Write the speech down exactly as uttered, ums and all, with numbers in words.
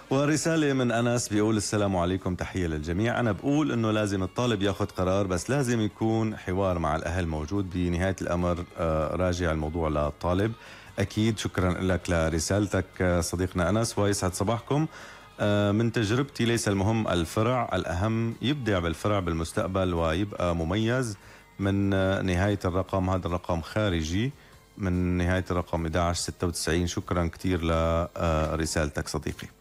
ورسالة من أنس بيقول السلام عليكم، تحية للجميع. أنا بقول إنه لازم الطالب ياخد قرار، بس لازم يكون حوار مع الأهل موجود. بنهاية الأمر راجع الموضوع للطالب. أكيد. شكرا لك لرسالتك صديقنا أنس، ويسعد صباحكم. من تجربتي ليس المهم الفرع، الأهم يبدع بالفرع بالمستقبل ويبقى مميز. من نهاية الرقم، هذا الرقم خارجي، من نهاية الرقم أحد عشر ستة وتسعين. شكرا كتير لرسالتك صديقي.